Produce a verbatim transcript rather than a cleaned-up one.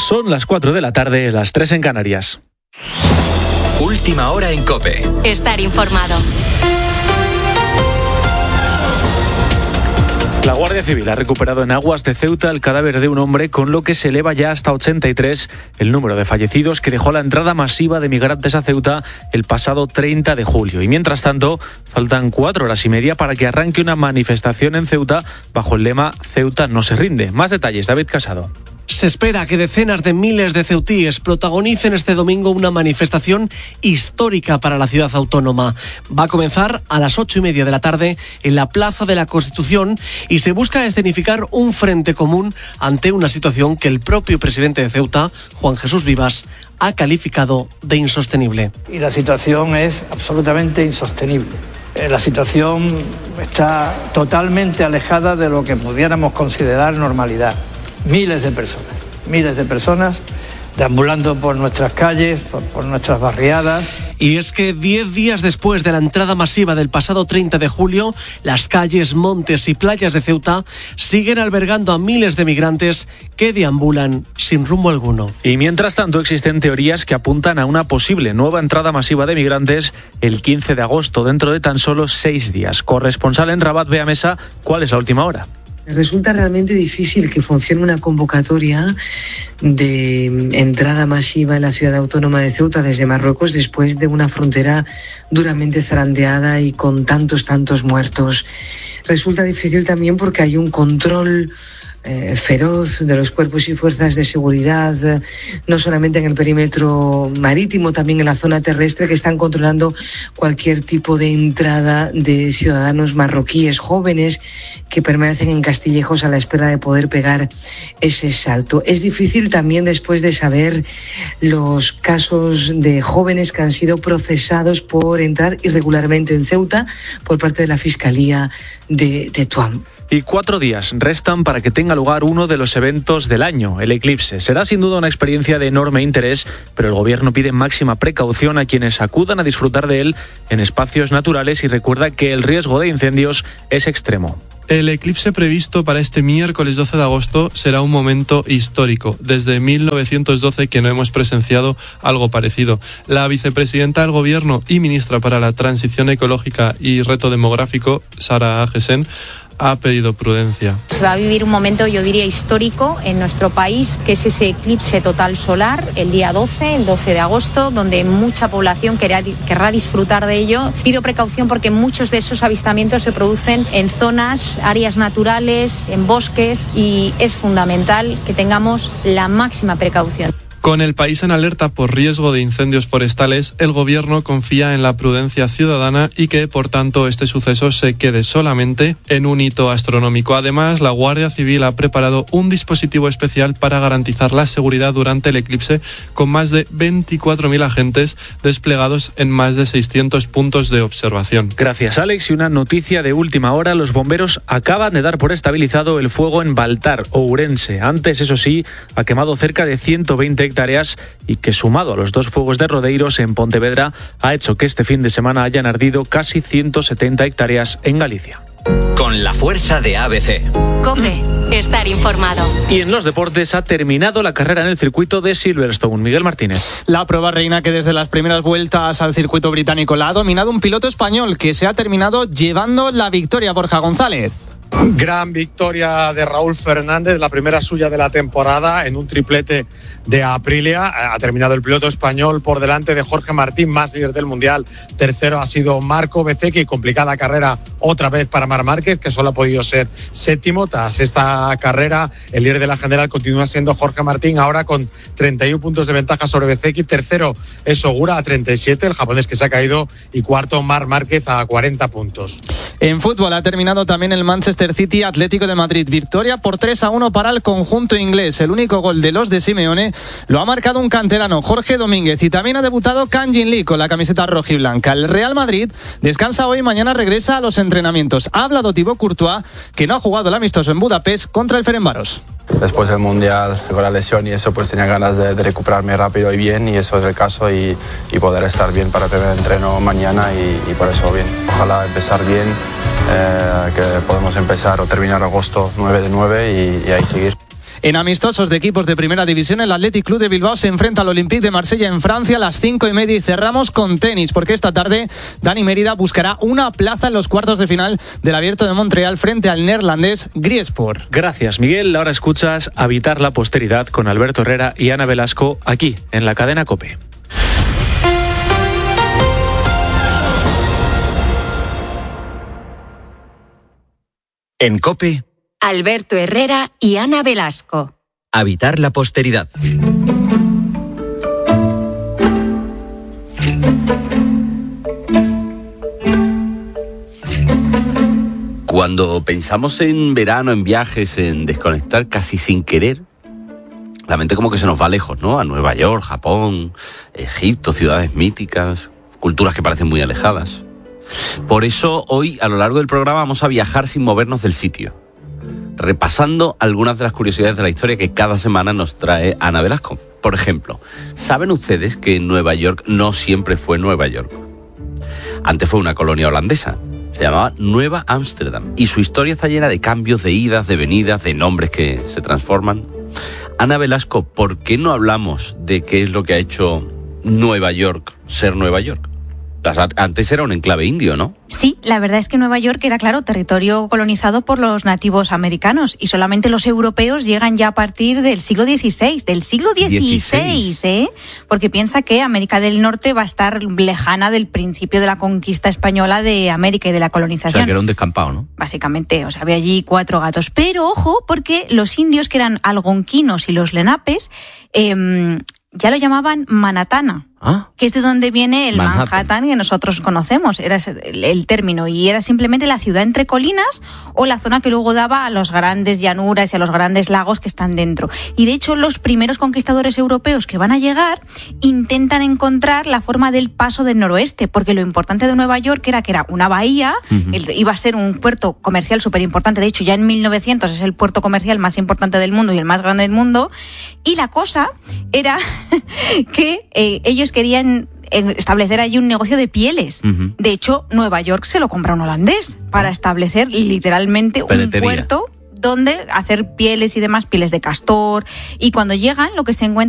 Son las cuatro de la tarde, las tres en Canarias. Última hora en COPE. Estar informado. La Guardia Civil ha recuperado en aguas de Ceuta el cadáver de un hombre, con lo que se eleva ya hasta ochenta y tres el número de fallecidos que dejó la entrada masiva de migrantes a Ceuta el pasado treinta de julio. Y mientras tanto, faltan cuatro horas y media para que arranque una manifestación en Ceuta bajo el lema Ceuta no se rinde. Más detalles, David Casado. Se espera que decenas de miles de ceutíes protagonicen este domingo una manifestación histórica para la ciudad autónoma. Va a comenzar a las ocho y media de la tarde en la Plaza de la Constitución y se busca escenificar un frente común ante una situación que el propio presidente de Ceuta, Juan Jesús Vivas, ha calificado de insostenible. Y la situación es absolutamente insostenible. La situación está totalmente alejada de lo que pudiéramos considerar normalidad. Miles de personas, miles de personas deambulando por nuestras calles, por, por nuestras barriadas. Y es que diez días después de la entrada masiva del pasado treinta de julio, las calles, montes y playas de Ceuta siguen albergando a miles de migrantes que deambulan sin rumbo alguno. Y mientras tanto existen teorías que apuntan a una posible nueva entrada masiva de migrantes el quince de agosto, dentro de tan solo seis días. Corresponsal en Rabat, Bea Mesa, ¿cuál es la última hora? Resulta realmente difícil que funcione una convocatoria de entrada masiva en la ciudad autónoma de Ceuta desde Marruecos después de una frontera duramente zarandeada y con tantos, tantos muertos. Resulta difícil también porque hay un control Eh, feroz de los cuerpos y fuerzas de seguridad, eh, no solamente en el perímetro marítimo, también en la zona terrestre, que están controlando cualquier tipo de entrada de ciudadanos marroquíes jóvenes que permanecen en castillejos a la espera de poder pegar ese salto. Es difícil también después de saber los casos de jóvenes que han sido procesados por entrar irregularmente en Ceuta por parte de la Fiscalía de Tetuán. Y cuatro días restan para que tenga lugar uno de los eventos del año, el eclipse. Será sin duda una experiencia de enorme interés, pero el gobierno pide máxima precaución a quienes acudan a disfrutar de él en espacios naturales y recuerda que el riesgo de incendios es extremo. El eclipse previsto para este miércoles doce de agosto será un momento histórico. Desde mil novecientos doce que no hemos presenciado algo parecido. La vicepresidenta del Gobierno y ministra para la Transición Ecológica y Reto Demográfico, Sara Agesen, ha pedido prudencia. Se va a vivir un momento, yo diría, histórico en nuestro país, que es ese eclipse total solar, el día doce, el doce de agosto, donde mucha población querrá, querrá disfrutar de ello. Pido precaución porque muchos de esos avistamientos se producen en zonas, áreas naturales, en bosques, y es fundamental que tengamos la máxima precaución. Con el país en alerta por riesgo de incendios forestales, el Gobierno confía en la prudencia ciudadana y que, por tanto, este suceso se quede solamente en un hito astronómico. Además, la Guardia Civil ha preparado un dispositivo especial para garantizar la seguridad durante el eclipse, con más de veinticuatro mil agentes desplegados en más de seiscientos puntos de observación. Gracias, Alex. Y una noticia de última hora: los bomberos acaban de dar por estabilizado el fuego en Baltar, Ourense. Antes, eso sí, ha quemado cerca de ciento veinte hectáreas y que, sumado a los dos fuegos de Rodeiros en Pontevedra, ha hecho que este fin de semana hayan ardido casi ciento setenta hectáreas en Galicia. Con la fuerza de A B C. COPE. Estar informado. Y en los deportes ha terminado la carrera en el circuito de Silverstone. Miguel Martínez. La prueba reina que desde las primeras vueltas al circuito británico la ha dominado un piloto español que se ha terminado llevando la victoria, Borja González. Gran victoria de Raúl Fernández, la primera suya de la temporada en un triplete de Aprilia. Ha terminado el piloto español por delante de Jorge Martín, más líder del Mundial. Tercero ha sido Marco Bezzecchi. Complicada carrera otra vez para Marc Márquez, que solo ha podido ser séptimo. Tras esta carrera, el líder de la general continúa siendo Jorge Martín, ahora con treinta y uno puntos de ventaja sobre Bezzecchi. Tercero es Ogura a treinta y siete, el japonés que se ha caído. Y cuarto, Marc Márquez a cuarenta puntos. En fútbol ha terminado también el Manchester City Atlético de Madrid. Victoria por tres a uno para el conjunto inglés. El único gol de los de Simeone lo ha marcado un canterano, Jorge Domínguez, y también ha debutado Kang Jin Lee con la camiseta rojiblanca. El Real Madrid descansa hoy, mañana regresa a los entrenamientos. Ha hablado Thibaut Courtois, que no ha jugado el amistoso en Budapest contra el Ferencváros. Después del Mundial, con la lesión y eso, pues tenía ganas de, de recuperarme rápido y bien, y eso es el caso, y, y poder estar bien para el primer entreno mañana, y, y por eso bien. Ojalá empezar bien, eh, que podamos empezar o terminar agosto nueve de nueve y, y ahí seguir. En amistosos de equipos de primera división, el Athletic Club de Bilbao se enfrenta al Olympique de Marsella en Francia a las cinco y media. Y cerramos con tenis, porque esta tarde Dani Mérida buscará una plaza en los cuartos de final del Abierto de Montreal frente al neerlandés Griesport. Gracias, Miguel. Ahora escuchas Habitar la Posteridad con Alberto Herrera y Ana Velasco aquí en la cadena COPE. En COPE, Alberto Herrera y Ana Velasco. Habitar la Posteridad. Cuando pensamos en verano, en viajes, en desconectar casi sin querer, la mente como que se nos va lejos, ¿no? A Nueva York, Japón, Egipto, ciudades míticas, culturas que parecen muy alejadas. Por eso hoy, a lo largo del programa, vamos a viajar sin movernos del sitio, repasando algunas de las curiosidades de la historia que cada semana nos trae Ana Velasco. Por ejemplo, ¿saben ustedes que Nueva York no siempre fue Nueva York? Antes fue una colonia holandesa. Se llamaba Nueva Ámsterdam y su historia está llena de cambios, de idas, de venidas, de nombres que se transforman. Ana Velasco, ¿por qué no hablamos de qué es lo que ha hecho Nueva York ser Nueva York? Antes era un enclave indio, ¿no? Sí, la verdad es que Nueva York era, claro, territorio colonizado por los nativos americanos y solamente los europeos llegan ya a partir del siglo dieciséis, del siglo dieciséis, ¿eh? Porque piensa que América del Norte va a estar lejana del principio de la conquista española de América y de la colonización. O sea, que era un descampado, ¿no? Básicamente, o sea, había allí cuatro gatos. Pero ojo, porque los indios, que eran algonquinos y los lenapes, eh, ya lo llamaban Manhattan. ¿Ah? Que es de donde viene el Manhattan. Manhattan que nosotros conocemos, era el, el término, y era simplemente la ciudad entre colinas o la zona que luego daba a los grandes llanuras y a los grandes lagos que están dentro. Y de hecho los primeros conquistadores europeos que van a llegar intentan encontrar la forma del paso del noroeste, porque lo importante de Nueva York era que era una bahía, uh-huh. el, iba a ser un puerto comercial súper importante, de hecho ya en mil novecientos es el puerto comercial más importante del mundo y el más grande del mundo, y la cosa era que eh, ellos querían establecer allí un negocio de pieles. Uh-huh. De hecho, Nueva York se lo compra un holandés para establecer literalmente Peletería. un puerto donde hacer pieles y demás, pieles de castor, y cuando llegan lo que se encuentran